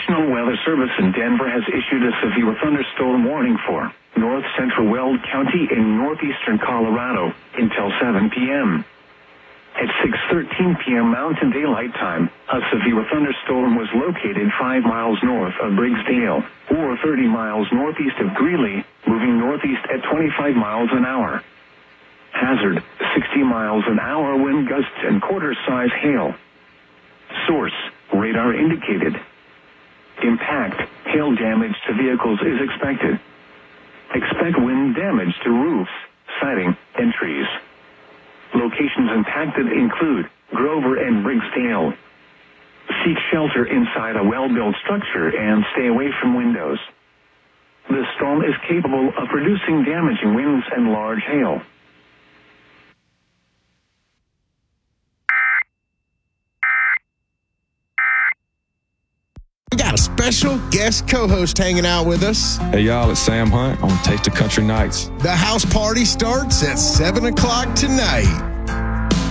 National Weather Service in Denver has issued a severe thunderstorm warning for north central Weld County in northeastern Colorado until 7 p.m. At 6:13 p.m. Mountain Daylight Time, a severe thunderstorm was located 5 miles north of Briggsdale, or 30 miles northeast of Greeley, moving northeast at 25 miles an hour. Hazard, 60 miles an hour wind gusts and quarter-size hail. Source, radar indicated. Impact, hail damage to vehicles is expected. Expect wind damage to roofs, siding, and trees. Locations impacted include Grover and Briggsdale. Seek shelter inside a well-built structure and stay away from windows. The storm is capable of producing damaging winds and large hail. We got a special guest co-host hanging out with us. Hey, y'all, it's Sam Hunt on Taste of Country Nights. The house party starts at 7 o'clock tonight.